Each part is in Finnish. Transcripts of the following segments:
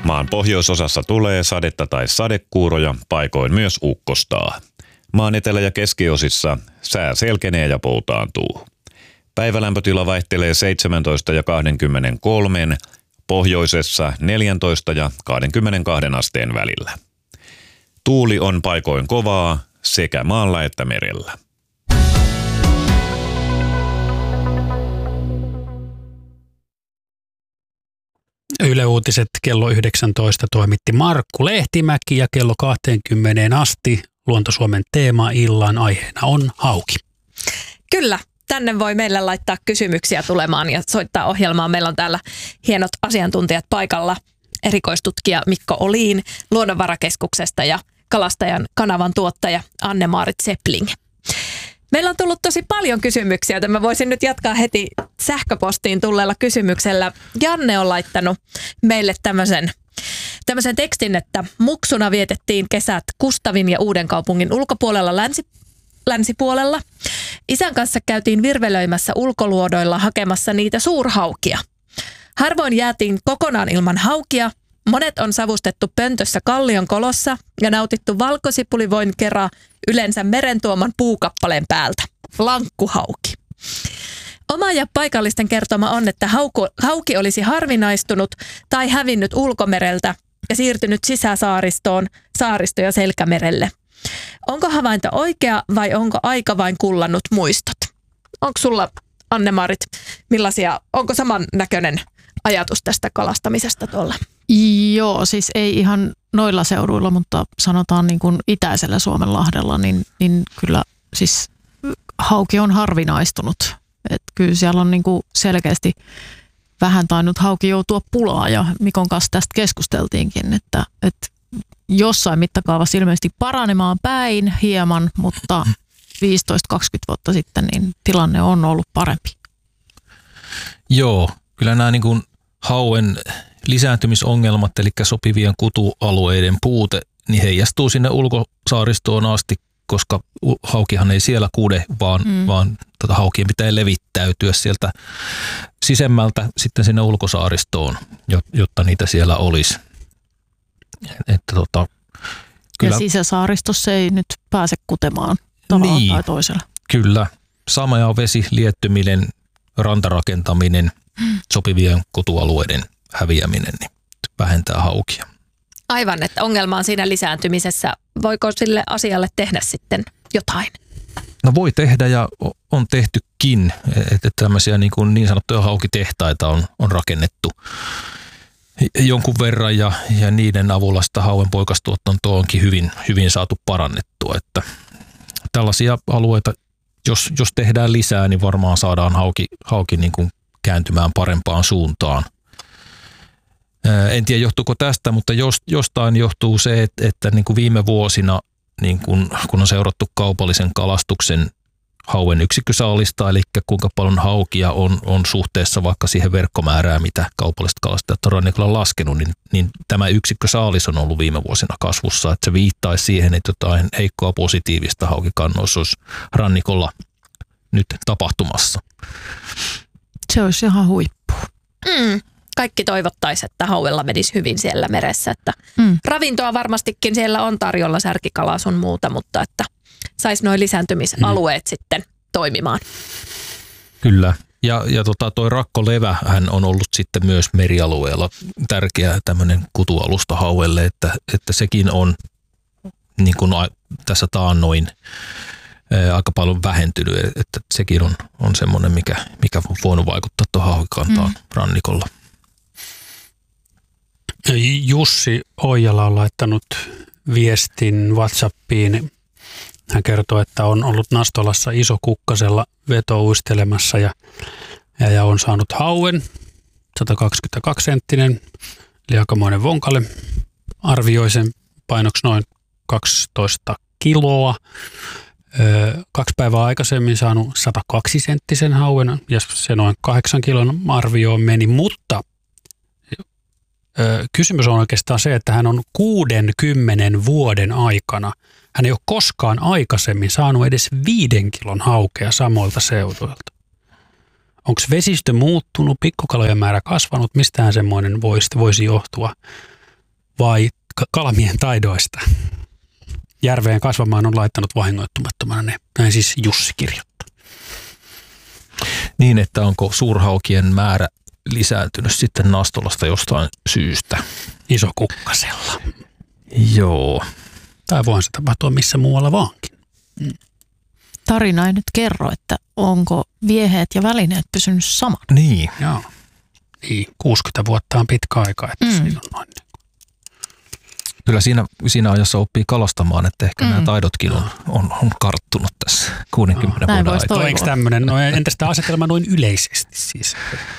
Maan pohjoisosassa tulee sadetta tai sadekuuroja, paikoin myös ukkostaa. Maan etelä- ja keskiosissa sää selkenee ja poutaantuu. Päivälämpötila vaihtelee 17 ja 23, pohjoisessa 14 ja 22 asteen välillä. Tuuli on paikoin kovaa sekä maalla että merellä. Yle Uutiset kello 19 toimitti Markku Lehtimäki ja kello 20 asti Luonto-Suomen teema-illan aiheena on hauki. Kyllä, tänne voi meille laittaa kysymyksiä tulemaan ja soittaa ohjelmaa. Meillä on täällä hienot asiantuntijat paikalla. Erikoistutkija Mikko Olin Luonnonvarakeskuksesta ja Kalastajan kanavan tuottaja Anne-Maarit Seppling. Meillä on tullut tosi paljon kysymyksiä, joten mä voisin nyt jatkaa heti sähköpostiin tulleella kysymyksellä. Janne on laittanut meille tämmöisen tekstin, että muksuna vietettiin kesät Kustavin ja Uudenkaupungin ulkopuolella länsipuolella. Isän kanssa käytiin virvelöimässä ulkoluodoilla hakemassa niitä suurhaukia. Harvoin jäätiin kokonaan ilman haukia. Monet on savustettu pöntössä kallion kolossa ja nautittu valkosipulivoin kera yleensä meren tuoman puukappaleen päältä. Lankkuhauki. Oma ja paikallisten kertoma on, että hauki olisi harvinaistunut tai hävinnyt ulkomereltä ja siirtynyt sisäsaaristoon, saaristo- ja selkämerelle. Onko havainto oikea vai onko aika vain kullannut muistot? Onko sulla, Anne-Maarit, onko samannäköinen ajatus tästä kalastamisesta tuolla? Joo, siis ei ihan noilla seuduilla, mutta sanotaan niin kuin itäisellä Suomenlahdella, niin kyllä siis hauki on harvinaistunut. Et kyllä siellä on niin kuin selkeästi vähän tainnut hauki joutua pulaan ja Mikon kanssa tästä keskusteltiinkin, että jossain mittakaavassa ilmeisesti paranemaan päin hieman, mutta 15-20 vuotta sitten niin tilanne on ollut parempi. Joo, kyllä nämä niin kuin hauen lisääntymisongelmat, eli sopivien kutualueiden puute, niin heijastuu sinne ulkosaaristoon asti, koska haukihan ei siellä kude, vaan haukien pitää levittäytyä sieltä sisemmältä sitten sinne ulkosaaristoon, jotta niitä siellä olisi. Kyllä. Ja sisäsaaristossa ei nyt pääse kutemaan tavalla tai toisella. Kyllä. Sama ja vesi, liettyminen, rantarakentaminen, sopivien kutualueiden häviäminen niin vähentää haukia. Aivan, että ongelma on siinä lisääntymisessä. Voiko sille asialle tehdä sitten jotain? No voi tehdä ja on tehtykin, että tämmöisiä niin sanottuja haukitehtaita on rakennettu jonkun verran ja niiden avulla sitä hauen poikastuotantoa onkin hyvin saatu parannettua. Että tällaisia alueita, jos tehdään lisää, niin varmaan saadaan hauki niin kuin kääntymään parempaan suuntaan. En tiedä johtuuko tästä, mutta jostain johtuu se, että niin kuin viime vuosina, niin kun on seurattu kaupallisen kalastuksen hauen yksikkösaalista, eli kuinka paljon haukia on suhteessa vaikka siihen verkkomäärään, mitä kaupalliset kalastajat on rannikolla laskenut, niin tämä yksikkösaalis on ollut viime vuosina kasvussa, että se viittaisi siihen, että jotain heikkoa positiivista haukikannoissa olisi rannikolla nyt tapahtumassa. Se olisi ihan huippu. Kaikki toivottaisiin, että hauella menisi hyvin siellä meressä. Että ravintoa varmastikin siellä on tarjolla, särkikalaa sun muuta, mutta että saisi nuo lisääntymisalueet sitten toimimaan. Kyllä. Ja toi rakkolevä hän on ollut sitten myös merialueella tärkeä tämmöinen kutualusta hauelle, että sekin on niin kuin tässä taannoin aika paljon vähentynyt, että sekin on semmoinen, mikä on voinut vaikuttaa tuohon haukikantaan rannikolla. Jussi Oijala on laittanut viestin WhatsAppiin. Hän kertoo, että on ollut Nastolassa Isokukkasella vetouistelemassa ja on saanut hauen, 122-senttinen, eli aikamoinen vonkale. Arvioi sen painoksi noin 12 kiloa. 2 päivää aikaisemmin saanut 102-senttisen hauen ja se noin 8 kilon arvioon meni, mutta kysymys on oikeastaan se, että hän on 60 vuoden aikana, hän ei ole koskaan aikaisemmin saanut edes 5 kilon haukea samoilta seuduilta. Onko vesistö muuttunut, pikkukalojen määrä kasvanut, mistään semmoinen voisi johtua? vai kalamien taidoista? Järveen kasvamaan on laittanut vahingoittumattomana ne. Näin siis Jussi kirjoittaa. Niin, että onko suurhaukien määrä lisääntynyt sitten Nastolasta jostain syystä. Iso kukkasella. Joo. Tai voihan se tapahtua missä muualla vaankin. Tarina ei nyt kerro, että onko vieheet ja välineet pysynyt saman. Niin. Joo. Niin, 60 vuotta on pitkä aika, että se on noin. Kyllä siinä ajassa oppii kalastamaan, että ehkä nämä taidotkin on karttunut tässä 60 vuoden aikana. Eikö tämmöinen, no entä sitä asetelma noin yleisesti siis?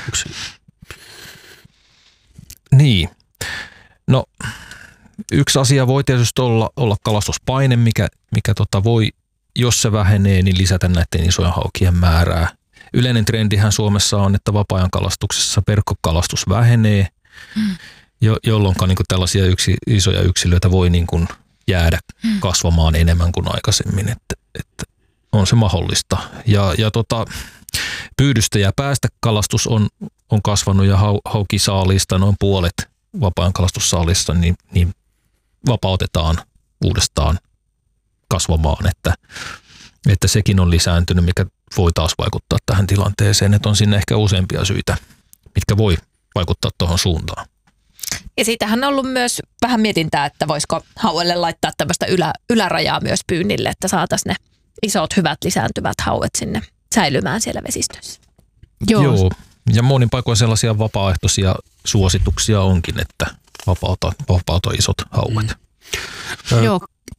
Niin. No, yksi asia voi tietysti olla kalastuspaine, mikä voi, jos se vähenee, niin lisätä näiden isojen haukien määrää. Yleinen trendihän Suomessa on, että vapaa-ajan kalastuksessa verkkokalastus vähenee, jolloin niin tällaisia isoja yksilöitä voi niin kuin jäädä kasvamaan enemmän kuin aikaisemmin, että on se mahdollista. Ja pyydystä ja päästäkalastus on kasvanut ja haukisaalista noin puolet vapaa-ajan kalastussaalista niin vapautetaan uudestaan kasvamaan, että sekin on lisääntynyt, mikä voi taas vaikuttaa tähän tilanteeseen, että on sinne ehkä useampia syitä, mitkä voi vaikuttaa tuohon suuntaan. Ja siitähän on ollut myös vähän mietintää, että voisiko hauelle laittaa tämmöistä ylärajaa myös pyynnille, että saataisiin ne isot, hyvät, lisääntyvät hauet sinne säilymään siellä vesistössä. Joo. Ja monin paikoin sellaisia vapaaehtoisia suosituksia onkin, että vapauta isot hauet. Joo.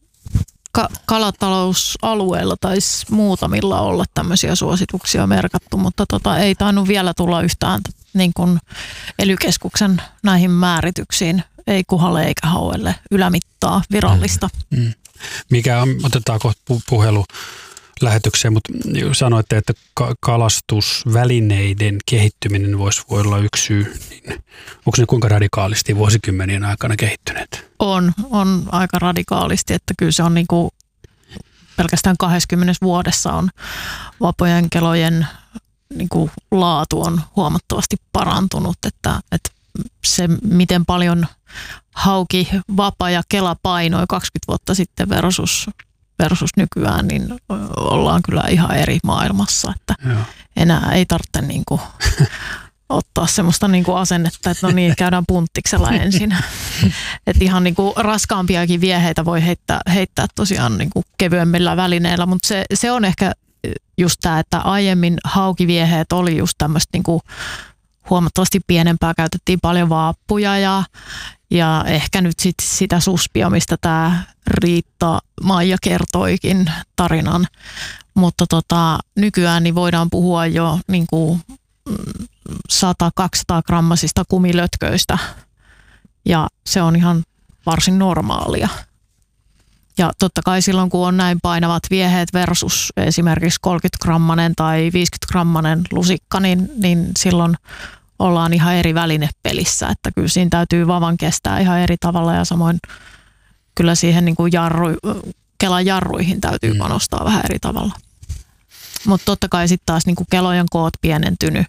Kalatalousalueella taisi muutamilla olla tämmöisiä suosituksia merkattu, mutta ei tainnut vielä tulla yhtään niin kuin ELY-keskuksen näihin määrityksiin, ei kuhalle eikä hauelle ylämittaa virallista. Mikä on, otetaanko puhelu lähetykseen, mutta sanoitte, että kalastusvälineiden kehittyminen voi olla yksi syy, niin onko ne kuinka radikaalisti vuosikymmenien aikana kehittyneet? On aika radikaalisti, että kyllä se on niin kuin pelkästään 20 vuodessa on vapojen kelojen niin kuin laatu on huomattavasti parantunut, että se miten paljon hauki, vapa ja kela painoi 20 vuotta sitten versus nykyään, niin ollaan kyllä ihan eri maailmassa, että enää ei tarvitse niin kuin ottaa semmoista niin kuin asennetta, että no niin, käydään punttiksella ensin. Että ihan niin kuin raskaampiakin vieheitä voi heittää tosiaan niin kuin kevyemmillä välineillä, mutta se on ehkä just tämä, että aiemmin haukivieheet oli just tämmöistä niin kuin huomattavasti pienempää, käytettiin paljon vaappuja ja ehkä nyt sitä suspia, mistä tämä Riitta Maija kertoikin tarinan, mutta nykyään niin voidaan puhua jo niin kuin 100-200 grammasista kumilötköistä ja se on ihan varsin normaalia. Ja totta kai silloin, kun on näin painavat vieheet versus esimerkiksi 30-grammanen tai 50-grammanen lusikka, niin silloin ollaan ihan eri välinepelissä. Että kyllä siinä täytyy vavan kestää ihan eri tavalla ja samoin kyllä siihen niin kuin kelan jarruihin täytyy panostaa vähän eri tavalla. Mutta totta kai sitten taas niin kuin kelojen koot pienentynyt.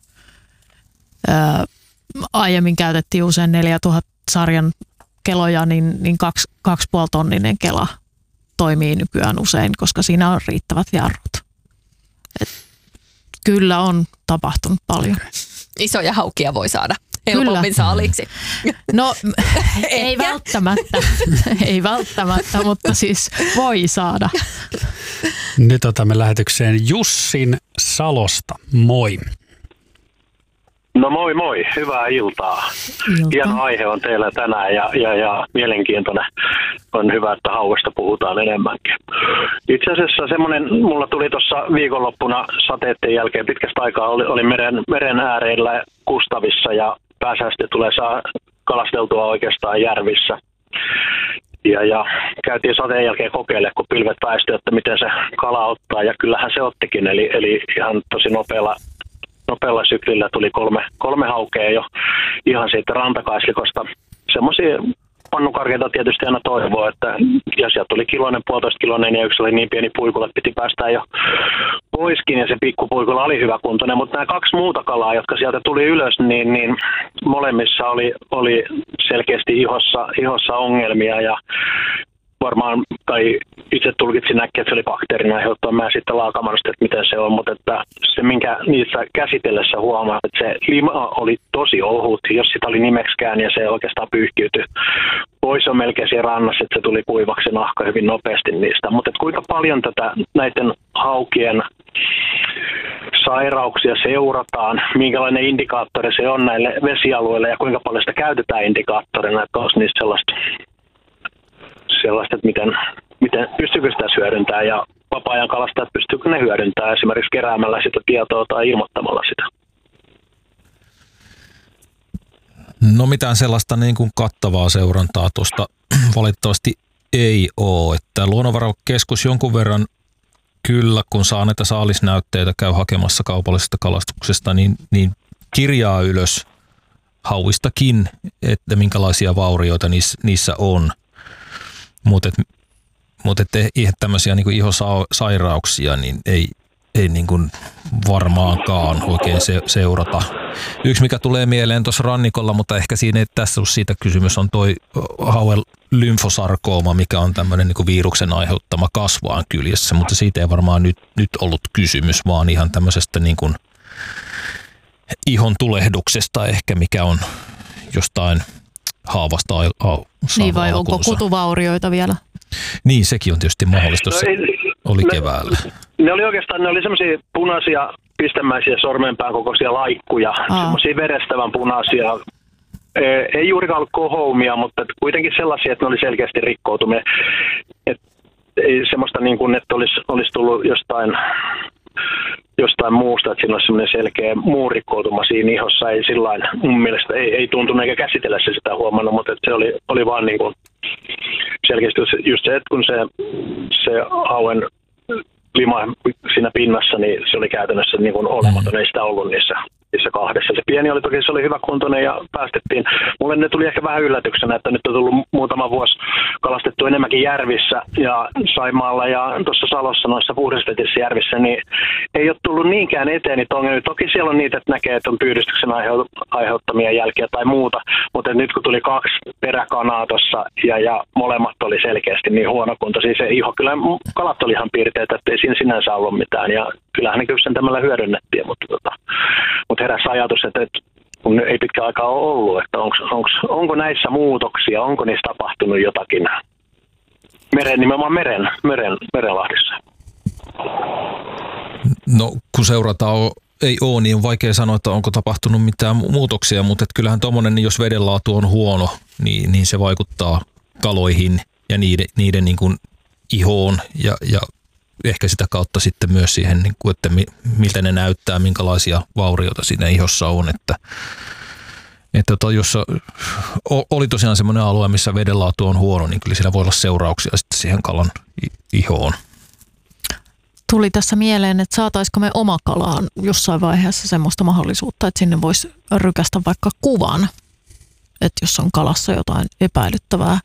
Aiemmin käytettiin usein 4000 sarjan keloja, niin 2,5 tonninen kela toimii nykyään usein, koska siinä on riittävät jarrut. Et kyllä on tapahtunut paljon. Isoja haukia voi saada helpommin saaliksi. No ei välttämättä, mutta siis voi saada. Nyt otamme lähetykseen Jussin Salosta. Moi. No moi moi, hyvää iltaa. Hieno aihe on teillä tänään ja mielenkiintoinen. On hyvä, että hauesta puhutaan enemmänkin. Itse asiassa semmoinen, mulla tuli tuossa viikonloppuna sateiden jälkeen pitkästä aikaa, oli meren ääreillä Kustavissa ja pääsääntöisesti tulee saa kalasteltua oikeastaan järvissä. Ja käytiin sateen jälkeen kokeilemaan, kun pilvet väistyi, että miten se kala ottaa ja kyllähän se ottikin, eli ihan tosi nopealla syklillä tuli kolme haukea jo ihan siitä rantakaislikosta. Semmoisia pannukarkeita tietysti aina toivoo, että ja sieltä tuli puolitoista kiloinen ja yksi oli niin pieni puikula, että piti päästää jo poiskin ja se pikkupuikula oli hyväkuntoinen, mutta nämä kaksi muuta kalaa, jotka sieltä tuli ylös, niin molemmissa oli selkeästi ihossa ongelmia ja varmaan, tai itse tulkitsin äkkiä, että se oli bakteerin aiheuttaa. Mä sitten laakamannut, että miten se on, mutta että se, minkä niissä käsitellessä huomaa, että se lima oli tosi ohut, jos sitä oli nimeksikään, ja se oikeastaan pyyhkiytyi pois on melkein siellä rannassa, että se tuli kuivaksi nahka hyvin nopeasti niistä. Mutta kuinka paljon näiden haukien sairauksia seurataan, minkälainen indikaattori se on näille vesialueille ja kuinka paljon sitä käytetään indikaattorina, että olisi niistä sellaista, että miten pystyykö sitä hyödyntämään ja vapaa-ajan kalastajat pystyykö ne hyödyntämään esimerkiksi keräämällä sitä tietoa tai ilmoittamalla sitä. No mitään sellaista niin kuin kattavaa seurantaa tuosta valitettavasti ei ole. Että Luonnonvarakeskus jonkun verran kyllä, kun saa näitä saalisnäytteitä, käy hakemassa kaupallisesta kalastuksesta, niin kirjaa ylös hauistakin, että minkälaisia vaurioita niissä on. Mutta ihan tämmöisiä niin kuin ihosairauksia niin ei niin kuin varmaankaan oikein seurata. Yksi, mikä tulee mieleen tuossa rannikolla, mutta ehkä siinä ei tässä ole siitä kysymys, on toi hauen lymfosarkooma, mikä on tämmöinen niin kuin viruksen aiheuttama kasvaan kyljessä, mutta siitä ei varmaan nyt ollut kysymys, vaan ihan tämmöisestä niin kuin ihon tulehduksesta ehkä, mikä on jostain haavasta niin vai onko kutuvaurioita vielä? Niin, sekin on tietysti mahdollista, jos oli keväällä. Ne oli semmoisia punaisia pistemäisiä sormenpään kokoisia laikkuja, semmoisia verestävän punaisia. Ei juurikaan ollut kohoumia, mutta kuitenkin sellaisia, että ne oli selkeästi rikkoutumia. Ei semmoista niin kuin, että olisi tullut jostain muusta, että siinä olisi semmoinen selkeä muurikkoutuma siinä ihossa. Ei sillain, mun mielestä ei tuntunut eikä käsitellä se sitä huomannut, mutta että se oli vaan niin kuin selkeästi just se, että kun se hauen lima siinä pinnassa, niin se oli käytännössä niin kuin olematon, ei sitä ollut niissä kahdessa. Se pieni oli toki, se oli hyväkuntoinen ja päästettiin. Mulle ne tuli ehkä vähän yllätyksenä, että nyt on tullut muutama vuosi kalastettu enemmänkin järvissä ja Saimaalla ja tuossa Salossa noissa puhdistetissa järvissä, niin ei ole tullut niinkään eteen niitä ongelmia. Toki siellä on niitä, että näkee, että on pyydystyksen aiheuttamia jälkiä tai muuta, mutta nyt kun tuli 2 peräkanaa tuossa ja molemmat oli selkeästi niin huonokuntoisia, se iho, kyllä kalat oli ihan piirteitä, että ei siinä sinänsä ollut mitään ja kyllähän ne kyllä sen tämällä hyödynnettiin, mutta heräsi ajatus, että kun ei pitkä aikaa ole ollut, että onko näissä muutoksia, onko niissä tapahtunut jotakin nimenomaan merenlahdissa? No kun seurataan ei ole, niin on vaikea sanoa, että onko tapahtunut mitään muutoksia, mutta kyllähän tuommoinen, niin jos vedenlaatu on huono, niin se vaikuttaa kaloihin ja niiden niin kuin ihoon ja ehkä sitä kautta sitten myös siihen, että miltä ne näyttää, minkälaisia vaurioita siinä ihossa on. Että jos oli tosiaan semmoinen alue, missä vedenlaatu on huono, niin kyllä siinä voi olla seurauksia sitten siihen kalan ihoon. Tuli tässä mieleen, että saataisiko me omakalaan jossain vaiheessa semmoista mahdollisuutta, että sinne voisi rykästä vaikka kuvan, että jos on kalassa jotain epäilyttävää.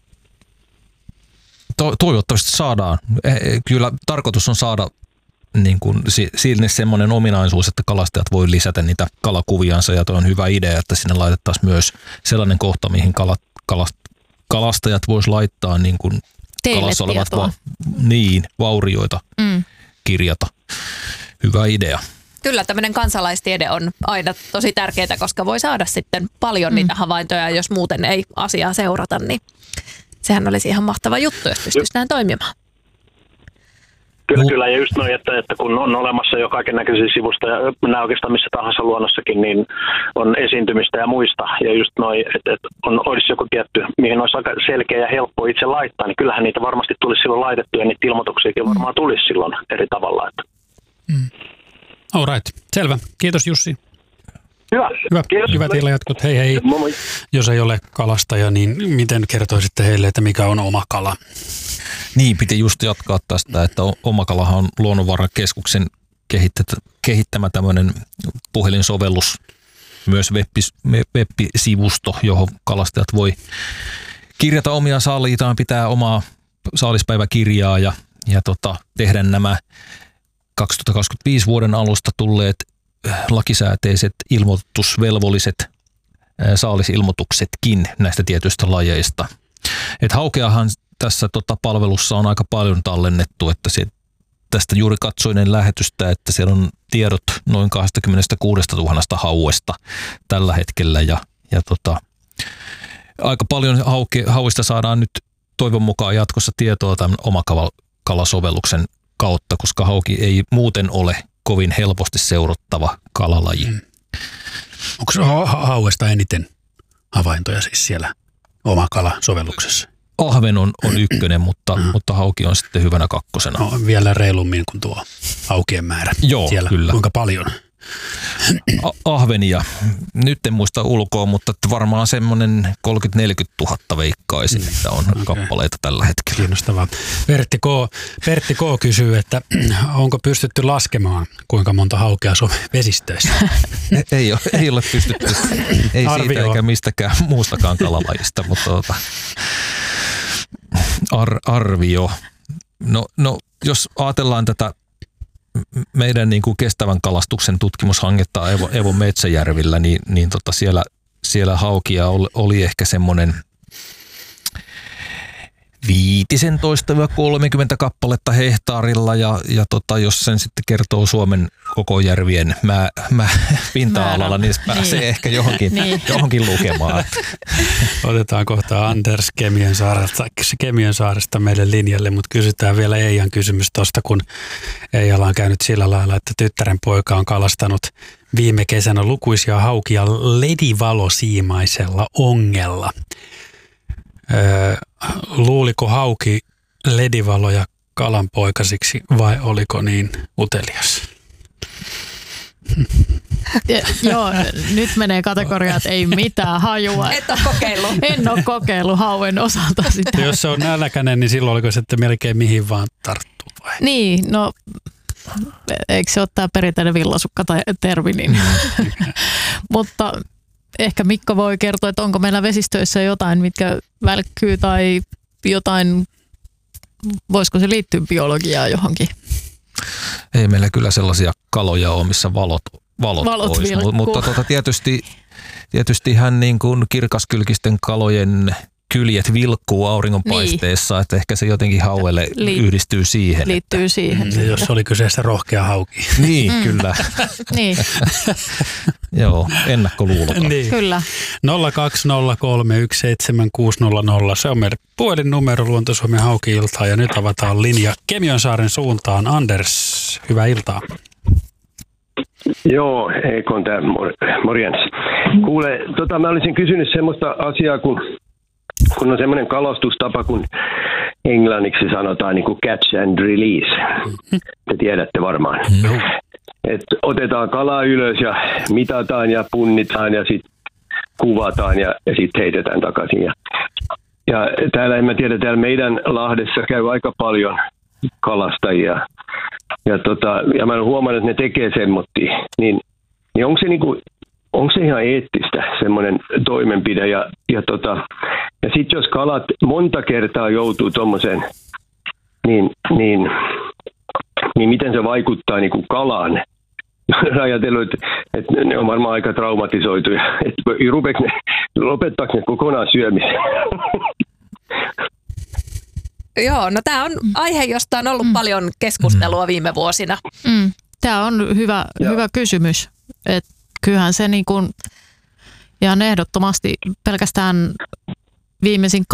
Toivottavasti saadaan. Kyllä tarkoitus on saada niin kuin sinne semmoinen ominaisuus, että kalastajat voi lisätä niitä kalakuviansa ja tuo on hyvä idea, että sinne laitettaisiin myös sellainen kohta, mihin kalastajat vois laittaa niin kuin kalassa olevat vaurioita kirjata. Hyvä idea. Kyllä tämmöinen kansalaistiede on aina tosi tärkeää, koska voi saada sitten paljon niitä havaintoja, jos muuten ei asiaa seurata, niin sehän olisi ihan mahtava juttu, jos pystyisi näin toimimaan. Kyllä, ja just noin, että kun on olemassa jo kaiken näköisiä sivusta ja mennään oikeastaan missä tahansa luonnossakin, niin on esiintymistä ja muista. Ja just noin, että olisi joku tietty, mihin olisi aika selkeä ja helppo itse laittaa, niin kyllähän niitä varmasti tulisi silloin laitettu ja niitä ilmoituksiakin varmaan tulisi silloin eri tavalla. All right, selvä. Kiitos Jussi. Hyvä. Kiitos. Hyvät illanjatkot. Hei. Moi. Jos ei ole kalastaja, niin miten kertoisitte heille, että mikä on oma kala? Niin, piti just jatkaa tästä, että Omakalahan on Luonnonvarakeskuksen kehittämä tämmöinen puhelinsovellus, myös web-sivusto, johon kalastajat voi kirjata omia saaliitaan, pitää omaa saalispäiväkirjaa ja tehdä nämä 2025 vuoden alusta tulleet lakisääteiset ilmoitusvelvolliset saalisilmoituksetkin näistä tietyistä lajeista. Et haukeahan tässä palvelussa on aika paljon tallennettu, että tästä juuri katsoinen lähetystä, että siellä on tiedot noin 26 000 hauesta tällä hetkellä ja aika paljon hauista saadaan nyt toivon mukaan jatkossa tietoa tämän Omakala-kalasovelluksen kautta, koska hauki ei muuten ole kovin helposti seurattava kalalaji. Onko hauesta eniten havaintoja siis siellä Omakala-sovelluksessa? Ahven on ykkönen, mutta hauki on sitten hyvänä kakkosena. No, vielä reilummin kuin tuo haukien määrä. Joo, siellä. Kyllä. Kuinka paljon? Ahvenia. Nyt en muista ulkoa, mutta varmaan semmoinen 30 000–40 000 veikkaisi, että on kappaleita tällä hetkellä. Kiinnostavaa. Pertti K. kysyy, että onko pystytty laskemaan, kuinka monta haukea on vesistöissä? Ei ole pystytty. Ei siitä eikä mistäkään muustakaan kalalajista, mutta arvio. No, jos ajatellaan tätä meidän niin kuin kestävän kalastuksen tutkimushanketta Evon Metsäjärvillä, niin siellä haukia oli ehkä semmoinen 15–30 kappaletta hehtaarilla ja jos sen sitten kertoo Suomen koko järvien pinta-alalla, niin se pääsee ehkä johonkin lukemaan. Otetaan kohta Anders Kemiönsaaresta meille linjalle, mutta kysytään vielä Eijan kysymys tuosta, kun Eijalla on käynyt sillä lailla, että tyttären poika on kalastanut viime kesänä lukuisia haukia ledivalosiimaisella ongella. Luuliko hauki ledivaloja kalanpoikasiksi vai oliko niin utelias? Joo, nyt menee kategoriaan, että ei mitään hajua. Et ole kokeillut. En ole kokeillut hauen osalta sitä. Jos se on nälkäinen, niin silloin oliko sitten melkein mihin vaan tarttuu vai? Niin, no eikö se ole tämä perinteinen villasukka tai termi, niin. Mutta ehkä Mikko voi kertoa, että onko meillä vesistöissä jotain, mitkä välkkyy tai jotain, voisiko se liittyä biologiaan johonkin? Ei meillä kyllä sellaisia kaloja ole, missä valot olisi, mutta tietysti hän niin kuin kirkaskylkisten kalojen kyljet vilkkuu auringonpaisteessa, että ehkä se jotenkin hauelle yhdistyy siihen. Liittyy siihen. Jos oli kyseessä rohkea hauki. Niin, kyllä. Niin. Joo, ennakkoluuloton. Niin. Kyllä. 020317600. Se on meidän puhelinnumero Luonto-Suomen Hauki-iltaa ja nyt avataan linja Kemiönsaaren suuntaan. Anders, hyvää iltaa. Joo, Eikon tää, morjens. Kuule, mä olisin kysynyt semmoista asiaa, kun on semmoinen kalastustapa, kun englanniksi sanotaan niin kuin catch and release. Te tiedätte varmaan. Että otetaan kalaa ylös ja mitataan ja punnitaan ja sitten kuvataan ja sitten heitetään takaisin. Ja täällä, en mä tiedä, täällä meidän Lahdessa käy aika paljon kalastajia. Ja mä olen huomannut, että ne tekee semmoittia. Niin onko se ihan eettistä, semmoinen toimenpide? Ja sitten jos kalat monta kertaa joutuu tommoseen, niin miten se vaikuttaa niin kuin kalaan? Ajatellut, että ne on varmaan aika traumatisoituja. Että lopettaako ne kokonaan syömisen? Joo, no tämä on aihe, josta on ollut paljon keskustelua viime vuosina. Tämä on hyvä kysymys. Et kyllähän se niin kuin, ihan ehdottomasti pelkästään viimeisin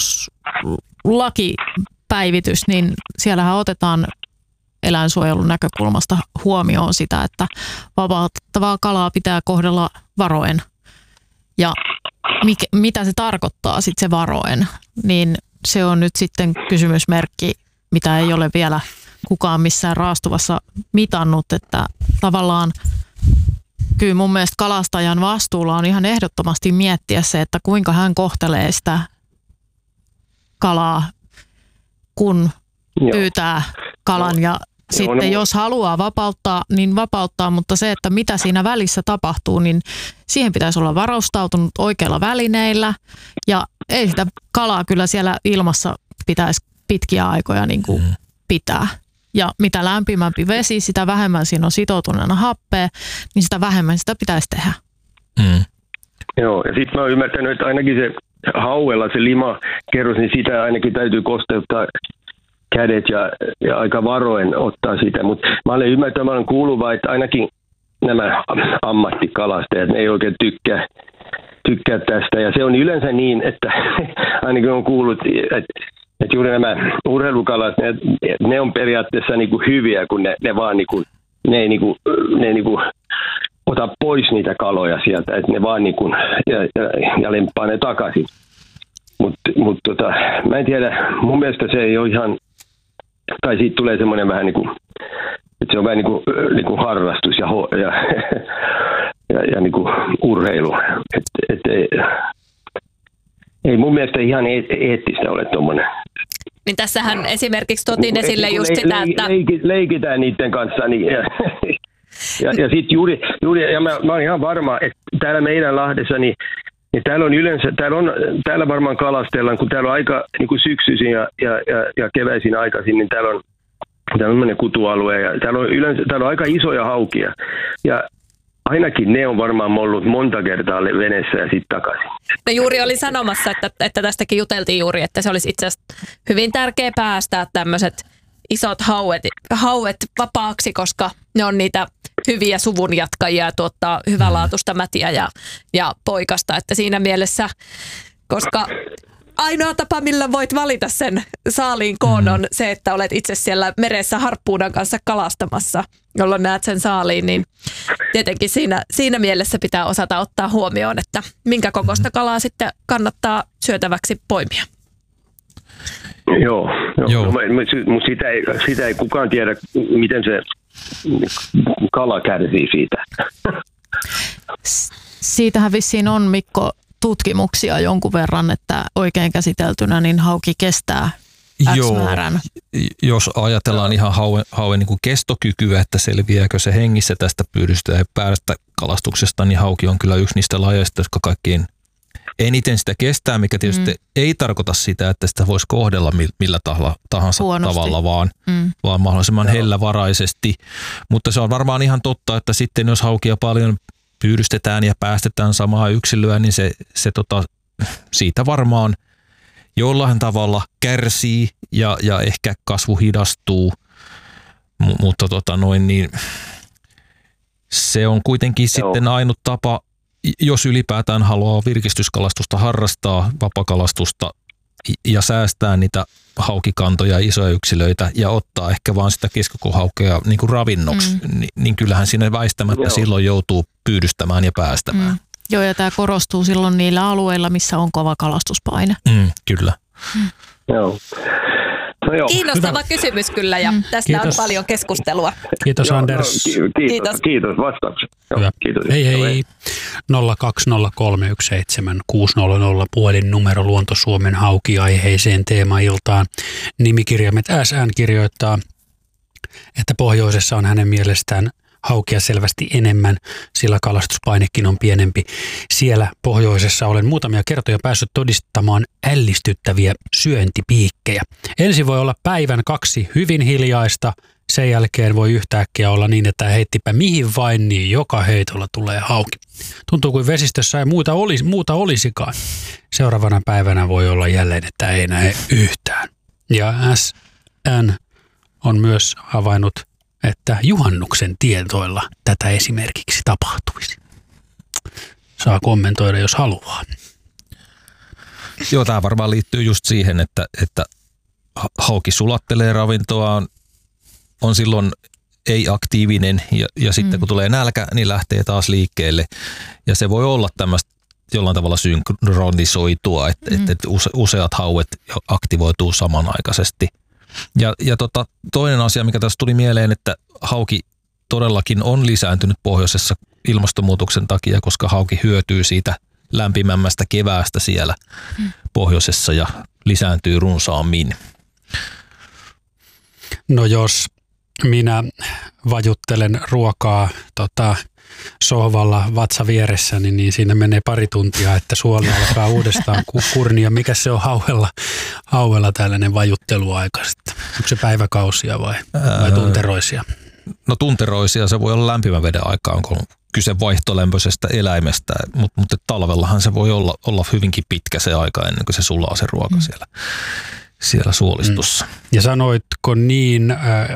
kalastuslakipäivitys, niin siellähän otetaan eläinsuojelun näkökulmasta huomioon sitä, että vapautettavaa kalaa pitää kohdella varoen. Ja mitä se tarkoittaa sitten se varoen, niin se on nyt sitten kysymysmerkki, mitä ei ole vielä kukaan missään raastuvassa mitannut, että tavallaan kyllä mun mielestä kalastajan vastuulla on ihan ehdottomasti miettiä se, että kuinka hän kohtelee sitä kalaa, kun pyytää kalan ja sitten jos haluaa vapauttaa, niin vapauttaa, mutta se, että mitä siinä välissä tapahtuu, niin siihen pitäisi olla varustautunut oikeilla välineillä ja ei sitä kalaa kyllä siellä ilmassa pitäisi pitkiä aikoja niin kuin pitää. Ja mitä lämpimämpi vesi, sitä vähemmän siinä on sitoutuneena happea, niin sitä vähemmän sitä pitäisi tehdä. Joo, ja sitten mä oon ymmärtänyt, että ainakin se hauella se limakerros, niin sitä ainakin täytyy kosteuttaa kädet ja aika varoen ottaa sitä. Mutta mä olen ymmärtänyt, mä olen kuullut vaan, että ainakin nämä ammattikalastajat, ne ei oikein tykkää tästä. Ja se on yleensä niin, että ainakin on kuullut, että juuri nämä urheilukalat, ne on periaatteessa niinku hyviä, kun ne vaan niinku, ne ei ota pois niitä kaloja sieltä, että ne vaan niinku, ja lemppaa ne takaisin. Mutta mä en tiedä, mun mielestä se ei ole ihan, tai siitä tulee semmoinen vähän niin kuin, että se on vähän niin kuin harrastus ja niin kuin urheilu. Ei mun mielestä ihan eettistä ole tuommoinen. Niin tässähän esimerkiksi totin esille just sitä, että leikitään niiden kanssa. Niin, ja sitten juuri ja mä olen ihan varma, että täällä meidän Lahdessa, niin täällä on yleensä, täällä varmaan kalastellaan, kun täällä on aika niin kuin syksyisin ja keväisin aikaisin, niin täällä on tämmöinen kutualue ja täällä on aika isoja haukia. Ja ainakin ne on varmaan ollut monta kertaa veneessä ja sitten takaisin. No juuri oli sanomassa, että tästäkin juteltiin juuri, että se olisi itse asiassa hyvin tärkeää päästää tämmöiset isot hauet vapaaksi, koska ne on niitä hyviä suvun jatkajia ja tuottaa hyvälaatuista mätiä ja poikasta. Että siinä mielessä, koska ainoa tapa, millä voit valita sen saaliin koon on se, että olet itse siellä meressä harppuunan kanssa kalastamassa, jolloin näet sen saaliin, niin tietenkin siinä mielessä pitää osata ottaa huomioon, että minkä kokoista kalaa sitten kannattaa syötäväksi poimia. Joo. Mutta sitä ei kukaan tiedä, miten se kala kärsii siitä. Siitähän vissiin on, Mikko, tutkimuksia jonkun verran, että oikein käsiteltynä niin hauki kestää X-määrän. Jos ajatellaan ihan hauen niin kuin kestokykyä, että selviääkö se hengissä tästä pyydystä ja päästä kalastuksesta, niin hauki on kyllä yksi niistä lajeista, jotka kaikkein eniten sitä kestää, mikä tietysti ei tarkoita sitä, että sitä voisi kohdella millä tahansa tavalla, vaan mahdollisimman hellävaraisesti. Mutta se on varmaan ihan totta, että sitten jos haukia paljon pyydystetään ja päästetään samaa yksilöä, niin se siitä varmaan jollain tavalla kärsii ja ehkä kasvu hidastuu, mutta niin se on kuitenkin sitten ainut tapa, jos ylipäätään haluaa virkistyskalastusta harrastaa, vapakalastusta ja säästää niitä haukikantoja, isoja yksilöitä ja ottaa ehkä vaan sitä keskikohaukea niin kuin ravinnoksi, niin kyllähän siinä väistämättä silloin joutuu pyydystämään ja päästämään. Joo, ja tämä korostuu silloin niillä alueilla, missä on kova kalastuspaine. Kyllä. Joo. No joo. Kiinnostava kysymys kyllä ja tästä on paljon keskustelua. Kiitos Anders. Kiitos vastaukset. Kiitos. Hei. 020317600 puhelinnumero Luonto Suomen hauki-aiheiseen teemailtaan. Nimikirjaimet SN kirjoittaa, että pohjoisessa on hänen mielestään haukia selvästi enemmän, sillä kalastuspainekin on pienempi. Siellä pohjoisessa olen muutamia kertoja päässyt todistamaan ällistyttäviä syöntipiikkejä. Ensin voi olla päivän 2 hyvin hiljaista, sen jälkeen voi yhtäkkiä olla niin, että heittipä mihin vain, niin joka heitolla tulee hauki. Tuntuu kuin vesistössä ei muuta olisikaan. Seuraavana päivänä voi olla jälleen, että ei näe yhtään. Ja SN on myös havainnut, että juhannuksen tietoilla tätä esimerkiksi tapahtuisi. Saa kommentoida, jos haluaa. Joo, tämä varmaan liittyy just siihen, että hauki sulattelee ravintoa, on silloin ei-aktiivinen ja sitten kun tulee nälkä, niin lähtee taas liikkeelle. Ja se voi olla tämmöistä jollain tavalla synkronisoitua, että useat hauet aktivoituu samanaikaisesti. Ja toinen asia, mikä tässä tuli mieleen, että hauki todellakin on lisääntynyt pohjoisessa ilmastonmuutoksen takia, koska hauki hyötyy siitä lämpimämmästä keväästä siellä pohjoisessa ja lisääntyy runsaammin. No jos minä vajuttelen ruokaa sohvalla vatsa vieressä, niin siinä menee pari tuntia, että suoli alkaa uudestaan kurnia. Mikä se on hauella tällainen vajutteluaika sitten? Onko se päiväkausia vai tunteroisia? No tunteroisia, se voi olla lämpimän veden aikaan kyse vaihtolämpöisestä eläimestä, mutta talvellahan se voi olla hyvinkin pitkä se aika ennen kuin se sulaa se ruoka siellä suolistossa. Ja sanoitko niin,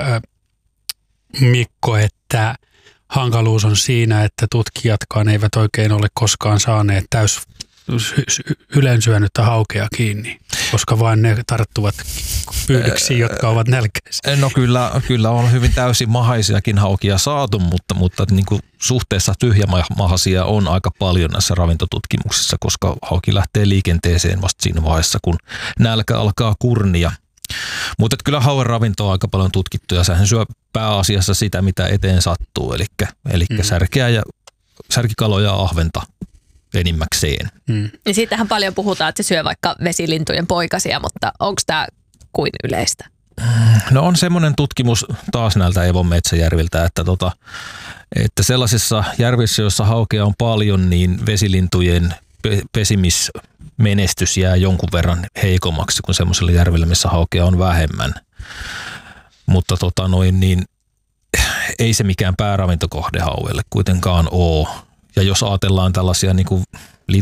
Mikko, että hankaluus on siinä, että tutkijatkaan eivät oikein ole koskaan saaneet ylensyönyttä haukea kiinni, koska vain ne tarttuvat pyydyksiin, jotka ovat nälkäisiä. No kyllä on hyvin täysin mahaisiakin haukia saatu, mutta niin kuin suhteessa tyhjämahaisia on aika paljon näissä ravintotutkimuksissa, koska hauki lähtee liikenteeseen vasta siinä vaiheessa, kun nälkä alkaa kurnia. Mutta kyllä hauen ravinto on aika paljon tutkittu ja sehän syö pääasiassa sitä, mitä eteen sattuu, eli särkikaloja ja ahventa enimmäkseen. Ja siitähän paljon puhutaan, että se syö vaikka vesilintujen poikasia, mutta onko tämä kuin yleistä? No on semmoinen tutkimus taas näiltä Evon metsäjärviltä, että sellaisissa järvissä, joissa haukea on paljon, niin vesilintujen pesimismenestys jää jonkun verran heikommaksi kuin semmoisella järvillä, missä haukea on vähemmän. Mutta niin ei se mikään pääravintokohde hauelle kuitenkaan ole. Ja jos ajatellaan tällaisia niin kuin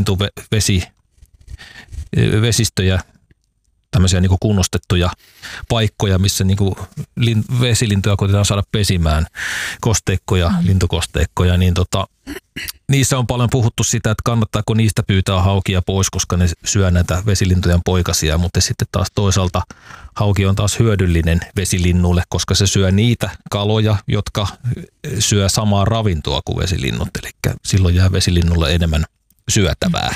vesistöjä, tämmöisiä niin kuin kunnostettuja paikkoja, missä niin kuin vesilintuja koitetaan saada pesimään, lintukosteikkoja, niin niissä on paljon puhuttu sitä, että kannattaako niistä pyytää haukia pois, koska ne syö näitä vesilintujen poikasia, mutta sitten taas toisaalta hauki on taas hyödyllinen vesilinnulle, koska se syö niitä kaloja, jotka syö samaa ravintoa kuin vesilinnut, eli silloin jää vesilinnulle enemmän syötävää.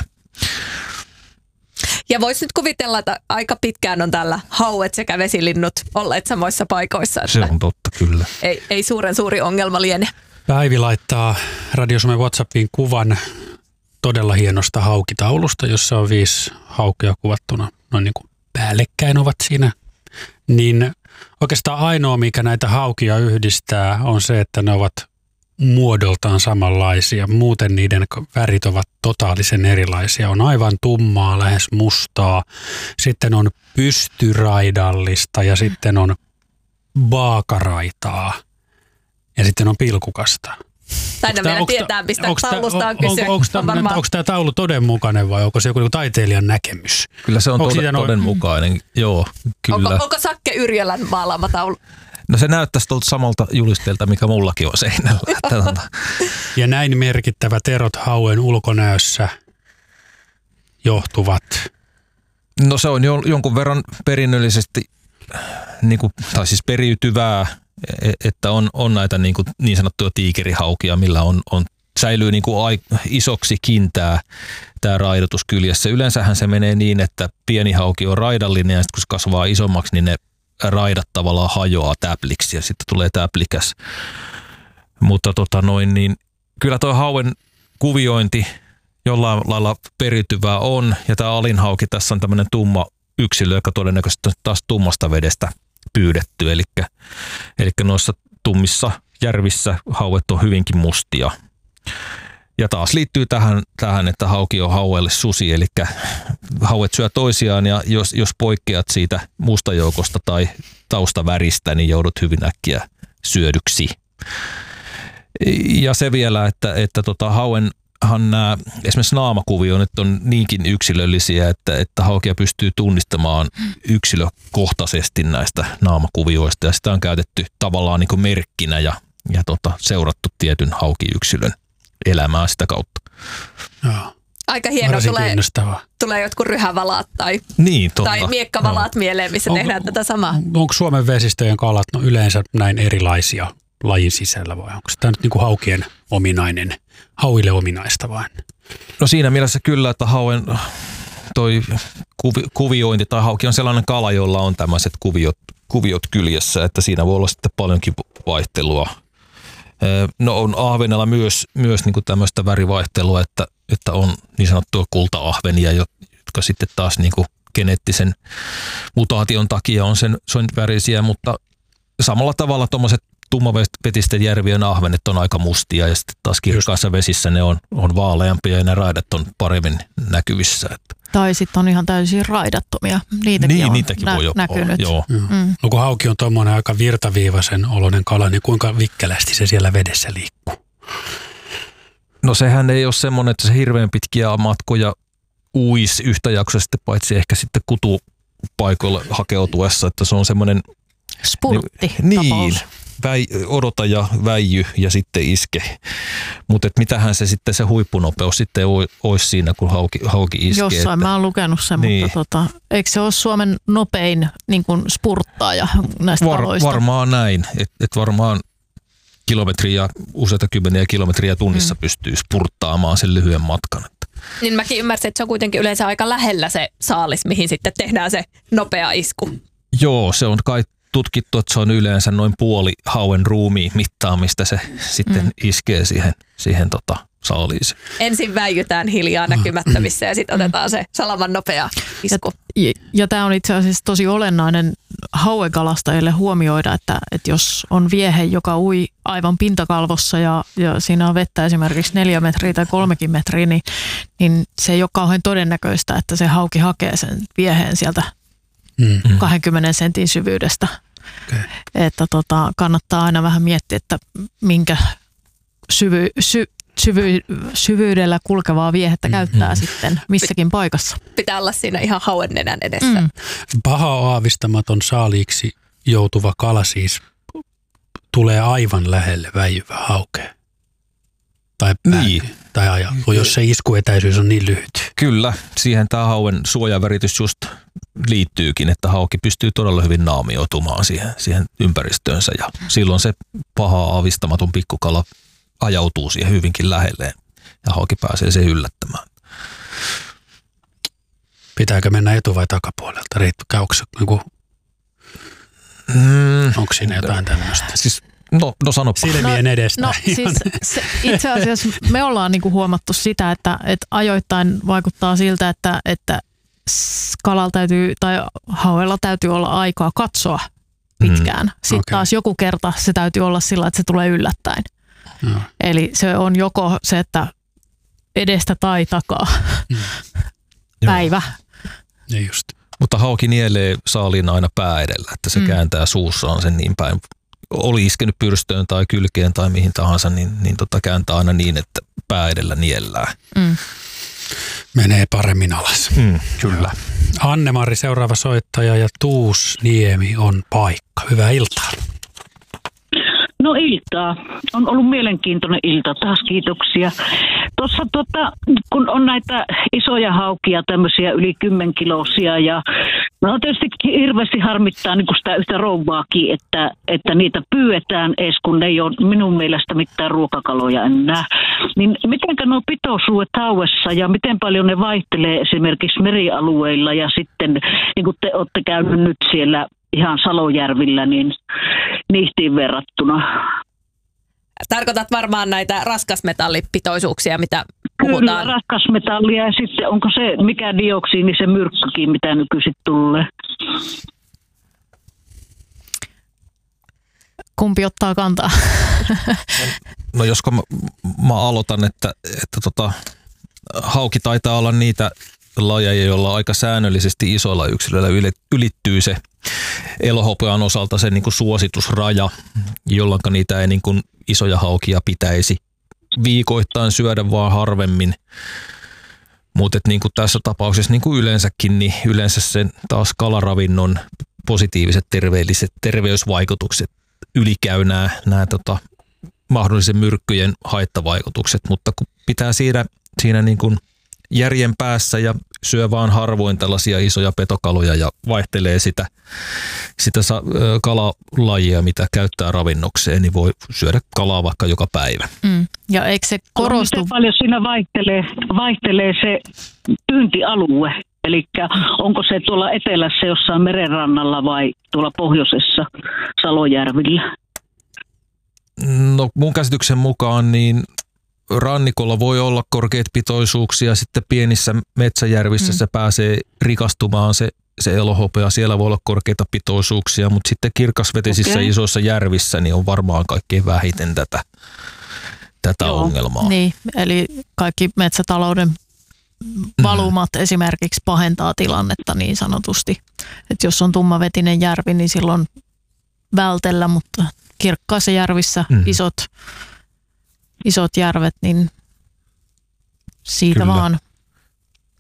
Ja voisi nyt kuvitella, että aika pitkään on täällä hauet sekä vesilinnut olleet samoissa paikoissa. Se on totta, kyllä. Ei suuren suuri ongelma liene. Päivi laittaa Radio Suomen WhatsAppiin kuvan todella hienosta haukitaulusta, jossa on 5 haukea kuvattuna. Noin niin kuin päällekkäin ovat siinä. Niin oikeastaan ainoa, mikä näitä haukia yhdistää, on se, että ne ovat muodoltaan samanlaisia. Muuten niiden värit ovat totaalisen erilaisia. On aivan tummaa, lähes mustaa. Sitten on pystyraidallista ja sitten on vaakaraitaa. Ja sitten on pilkukasta. Taina vielä tietää, mistä taulusta on kyse. Onko tämä taulu todenmukainen vai onko se joku taiteilijan näkemys? Kyllä se on todenmukainen, joo, kyllä. Onko Sakke Yrjölän maalaama taulu? No se näyttäisi tuolta samalta julisteelta, mikä mullakin on seinällä. Ja näin merkittävät erot hauen ulkonäössä johtuvat? No se on jonkun verran perinnöllisesti, tai siis periytyvää, että on näitä niin sanottuja tiikerihaukia, millä säilyy isoksikin tämä raidotus kyljessä. Yleensähän se menee niin, että pieni hauki on raidallinen ja sitten kun se kasvaa isommaksi, niin ne raidat tavallaan hajoaa täpliksi ja sitten tulee täplikäs. Mutta niin kyllä tuo hauen kuviointi jollain lailla periytyvää on ja tämä alinhauki tässä on tämmöinen tumma yksilö, joka todennäköisesti on taas tummasta vedestä pyydetty. Eli noissa tummissa järvissä hauet on hyvinkin mustia. Ja taas liittyy tähän, että hauki on hauelle susi, eli hauet syö toisiaan ja jos poikkeat siitä mustajoukosta tai taustaväristä, niin joudut hyvin äkkiä syödyksi. Ja se vielä, että hauenhan nämä esimerkiksi naamakuvioinnit on niinkin yksilöllisiä, että haukia pystyy tunnistamaan yksilökohtaisesti näistä naamakuvioista ja sitä on käytetty tavallaan niin kuin merkkinä ja seurattu tietyn haukiyksilön elämää sitä kautta. Joo. Aika hieno tulee jotkut ryhävalat tai miekkavalat mieleen, missä tehdään tätä samaa. Onko Suomen vesistöjen kalat yleensä näin erilaisia lajin sisällä vai onko tämä nyt niin kuin haukien ominainen, hauille ominaista vain? No siinä mielessä kyllä, että hauen toi kuviointi tai hauki on sellainen kala, jolla on tämmöiset kuviot kyljessä, että siinä voi olla sitten paljonkin vaihtelua. No on ahvenella myös niin kuin tämmöistä värivaihtelua, että on niin sanottua kulta-ahvenia, jotka sitten taas niin kuin geneettisen mutaation takia on sen värisiä, mutta samalla tavalla tuommoiset tummavetisten järvien ahvenet on aika mustia ja sitten taas kirkkaissa vesissä ne on vaaleampia ja ne raidat on paremmin näkyvissä. Tai sitten on ihan täysin raidattomia. Niitäkin voi näkynyt. Joo. No kun hauki on tuommoinen aika virtaviivaisen oloinen kala, niin kuinka vikkelästi se siellä vedessä liikkuu? No sehän ei ole semmoinen, että se hirveän pitkiä matkoja uisi yhtäjaksoisesti, paitsi ehkä sitten kutupaikoille hakeutuessa, että se on semmoinen Spurtti niin, odota ja väijy ja sitten iske. Mutta mitähän se sitten se huippunopeus sitten olisi siinä, kun hauki iskee. Jossain mä oon lukenut sen, niin. Mutta eikö se ole Suomen nopein niin kuin spurttaaja näistä kaloista? Varmaan näin, että varmaan kilometriä, useita kymmeniä kilometriä tunnissa pystyy spurttaamaan sen lyhyen matkan. Niin mäkin ymmärsin, että se on kuitenkin yleensä aika lähellä se saalis, mihin sitten tehdään se nopea isku. Joo, se on kai tutkittu, että se on yleensä noin puoli hauen ruumiin mittaamista se sitten iskee siihen saaliiseen. Ensin väijytään hiljaa näkymättömissä ja sitten otetaan se salaman nopea isku. Ja tämä on itse asiassa tosi olennainen hauekalastajille huomioida, että jos on viehe, joka ui aivan pintakalvossa ja siinä on vettä esimerkiksi 4 metriä tai 3 metriä, niin se ei ole kauhean todennäköistä, että se hauki hakee sen vieheen sieltä 20 sentin syvyydestä. Okay. Että kannattaa aina vähän miettiä, että minkä syvyydellä kulkevaa viehettä käyttää sitten missäkin paikassa. Pitää olla siinä ihan hauen nenän edessä. Paha aavistamaton saaliiksi joutuva kala siis tulee aivan lähelle väijyvää haukea. Tai tai jos se iskuetäisyys on niin lyhyt. Kyllä, siihen tämä hauen suojaväritys just liittyykin, että hauki pystyy todella hyvin naamioitumaan siihen ympäristöönsä ja silloin se paha aavistamaton pikkukala ajautuu siihen hyvinkin lähelle ja hauki pääsee sen yllättämään. Pitääkö mennä etu- vai takapuolelta? Onko siinä jotain tämmöistä? Siis, no sanoppa. Silmien edestä. No siis itse asiassa me ollaan niinku huomattu sitä, että ajoittain vaikuttaa siltä, että kalalla täytyy tai hauella täytyy olla aikaa katsoa pitkään. Sitten taas joku kerta se täytyy olla sillä, että se tulee yllättäen. No. Eli se on joko se, että edestä tai takaa päivä. Ja just. Mutta hauki nielee saaliin aina pää edellä, että se kääntää suussaan sen niin päin. Oli iskenyt pyrstöön tai kylkeen tai mihin tahansa, niin kääntää aina niin, että pää edellä niellää. Menee paremmin alas. Kyllä. Anne-Mari, seuraava soittaja ja Tuusniemi on paikka. Hyvää iltaa. No iltaa. On ollut mielenkiintoinen ilta taas, kiitoksia. Tuossa kun on näitä isoja haukia, tämmöisiä yli 10-kiloisia ja no tietysti hirveästi harmittaa niin kuin sitä yhtä rouvaakin, että niitä pyydetään edes, kun ne ei ole minun mielestä mitään ruokakaloja enää. Niin mitenkä nuo pitoisuudet hauessa ja miten paljon ne vaihtelee esimerkiksi merialueilla ja sitten niin kuin te olette käynyt nyt siellä ihan Salojärvillä, niin niihtiin verrattuna. Tarkoitat varmaan näitä raskasmetallipitoisuuksia, mitä puhutaan. Kyllä, raskasmetallia ja sitten onko se mikä dioksiini, se myrkkykin, mitä nykyisin tulee. Kumpi ottaa kantaa? No josko mä aloitan, että hauki taitaa olla niitä lajeja, joilla aika säännöllisesti isoilla yksilöillä ylittyy se elohopean osalta se niin kuin suositusraja, jolloin niitä ei niin kuin isoja haukia pitäisi viikoittain syödä vaan harvemmin. Mutta niin kuin tässä tapauksessa niin kuin yleensäkin, niin yleensä sen taas kalaravinnon positiiviset terveysvaikutukset ylikäy nämä mahdollisen myrkkyjen haittavaikutukset, mutta kun pitää siinä niin kuin järjen päässä ja syö vaan harvoin tällaisia isoja petokaloja ja vaihtelee sitä kalalajia, mitä käyttää ravinnokseen, niin voi syödä kalaa vaikka joka päivä. Ja eikö se korostu? Miten paljon siinä vaihtelee se pyyntialue? Eli onko se tuolla etelässä jossain merenrannalla vai tuolla pohjoisessa Salojärvillä? No mun käsityksen mukaan niin rannikolla voi olla korkeat pitoisuuksia, sitten pienissä metsäjärvissä se pääsee rikastumaan se elohopea, siellä voi olla korkeita pitoisuuksia, mutta sitten kirkasvetisissä isoissa järvissä niin on varmaan kaikkein vähiten tätä ongelmaa. Niin, eli kaikki metsätalouden valumat esimerkiksi pahentaa tilannetta niin sanotusti. Että jos on tummavetinen järvi, niin silloin vältellä, mutta kirkkaissa järvissä isot järvet, niin siitä Kyllä. vaan.